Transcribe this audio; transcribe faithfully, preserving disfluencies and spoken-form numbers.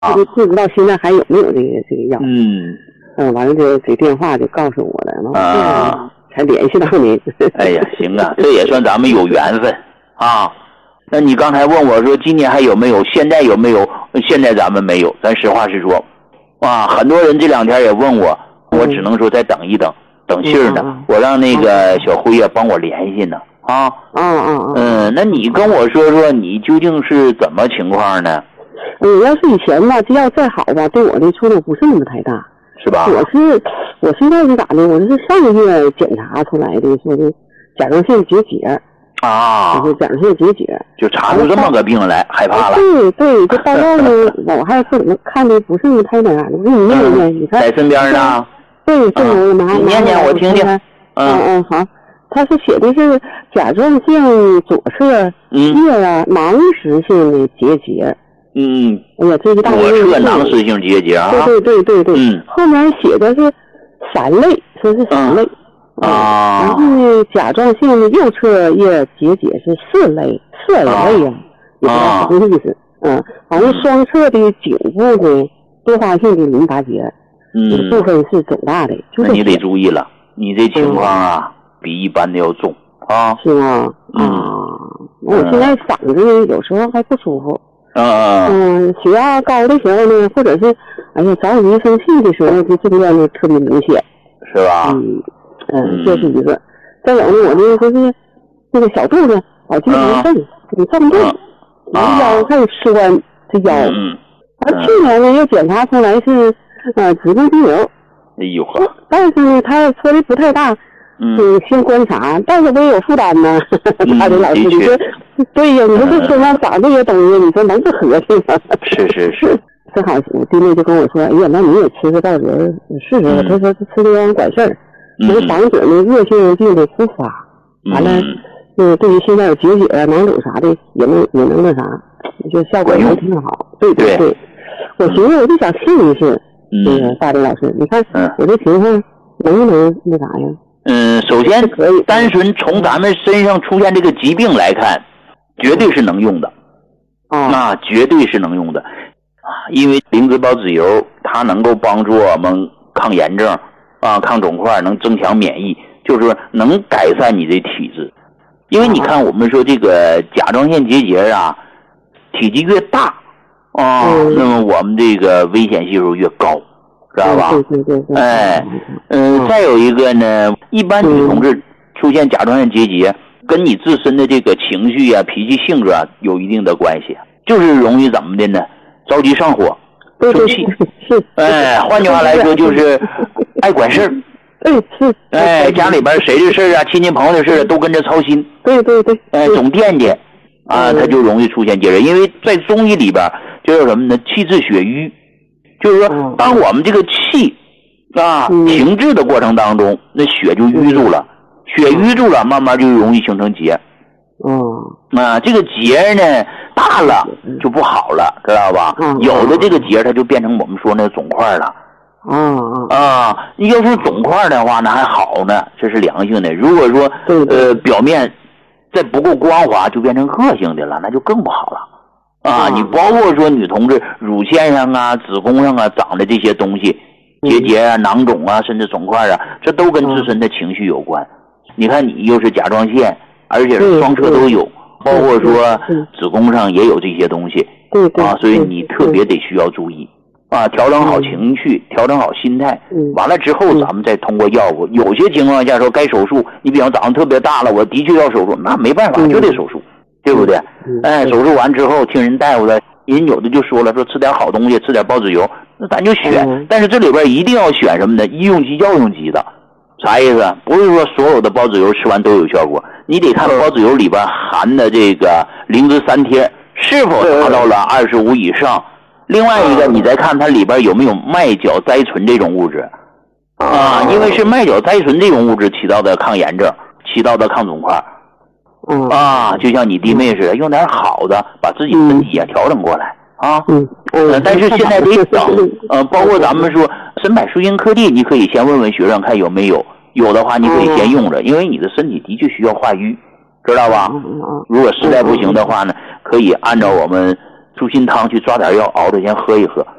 啊，就不知道现在还有没有这个这个药。 嗯嗯，完了就给电话就告诉我了，完啊， 才联系到您。 哎呀，行啊，这也算咱们有缘分啊。那你刚才问我说今年还有没有？现在有没有？现在咱们没有，咱实话实说。啊，很多人这两天也问我，我只能说再等一等，等信儿呢。 嗯、 我让那个小辉啊帮我联系呢。啊， 嗯嗯嗯，那你跟我说说你究竟是怎么情况呢？ 嗯，要是以前吧，这药再好吧，对我的触动不是那么太大， 是吧？ 我是我现在是咋的？我是上个月检查出来的，说的甲状腺结节啊， 就是甲状腺结节， 就查出这么个病来，害怕了。 对对，这报告呢，我还不怎么看的不是太那啥的，我给你念念，你看在身边呢。 对，正我拿你念念我听听。 嗯嗯，好。他是写的是甲状腺左侧叶啊囊实性的结节。 嗯， 哎呀，这一大左侧囊实性结节啊。 对对对对对。 嗯。 后面写的是三类，说是三类。 嗯、啊。 然后呢，甲状腺的右侧叶结节是四类，四类呀，也不知道什么意思。嗯。完了，双侧的颈部的多发性的淋巴结， 嗯， 部分是肿大的。就是、 那你得注意了，你这情况啊。嗯，比一般的要重啊， 是吗？ 嗯、 啊，我现在嗓子有时候还不舒服。 嗯嗯，血压高的时候呢，或者是哎呀着急生气的时候，这症状就特别明显， 是吧？ 嗯嗯，这是一个。再有呢，我这就是那个小肚子老经常震，你胀动，然后腰还有酸，这腰。 嗯。 而去年呢，又检查出来是呃子宫肌瘤。 哎呦呵！ 但是呢，他说的不太大。 嗯， 先观察，但是我也有负担呢。大林老师，你说对呀？你说这身上长这些东西，你说能不合适吗？ 是是是。 正好我弟妹就跟我说：“哎呀，那你也吃个稻仁试试。”他说吃这样管事儿，能防止那恶性病的复发。完了，那对于现在有结节啊、囊肿啥的，也能也能那啥，就效果也挺好。对对对，我寻思我就想试一试。那个大林老师，你看我这情况能不能那啥呀？ 嗯，首先单纯从咱们身上出现这个疾病来看，绝对是能用的， 啊， 那绝对是能用的啊，因为灵芝孢子油它能够帮助我们抗炎症啊、抗肿块，能增强免疫，就是说能改善你的体质。因为你看我们说这个甲状腺结节啊，体积越大啊，那么我们这个危险系数越高。知道吧？ 对对对对。 哎，嗯、呃，再有一个呢，一般女同志出现甲状腺结节，跟你自身的这个情绪啊、脾气性格啊有一定的关系，就是容易怎么的呢？着急上火、生气。 是。 哎，换句话来说就是爱管事儿。 对，是。 哎，家里边谁的事儿啊、亲戚朋友的事儿都跟着操心。 对对对。 哎，总惦记啊，他就容易出现结节，因为在中医里边就叫什么呢？气滞血瘀。就是说，当我们这个气啊停滞的过程当中，那血就淤住了，血淤住了，慢慢就容易形成结。 哦， 啊，这个结呢大了就不好了，知道吧？有的这个结它就变成我们说那个肿块了。 啊啊，要是肿块的话呢还好呢，这是良性的。如果说呃表面再不够光滑，就变成恶性的了，那就更不好了。啊，你包括说女同志乳腺上啊、子宫上啊长的这些东西，结节啊、囊肿啊，甚至肿块啊，这都跟自身的情绪有关。你看你又是甲状腺，而且是双侧都有，包括说子宫上也有这些东西。 对对。 啊，所以你特别得需要注意。啊，调整好情绪，调整好心态，完了之后咱们再通过药物。有些情况下说该手术，你比方长得特别大了，我的确要手术，那没办法，就得手术。对不对？哎，手术完之后听人大夫的，人有的就说了，说吃点好东西，吃点孢子油，那咱就选。嗯、但是这里边一定要选什么呢？医用级、药用级的，啥意思？不是说所有的孢子油吃完都有效果，你得看孢子油里边含的这个灵芝三萜是否达到了二十五以上。另外一个，你再看它里边有没有麦角甾醇这种物质啊，因为是麦角甾醇这种物质起到的抗炎症，起到的抗肿块。 嗯啊，就像你弟妹似的，用点好的，把自己身体也调整过来啊。 嗯嗯。但是现在得等，呃，包括咱们说参柏舒筋克地，你可以先问问学生看有没有，有的话你可以先用着，因为你的身体的确需要化瘀，知道吧？如果实在不行的话呢，可以按照我们猪心汤去抓点药熬着先喝一喝。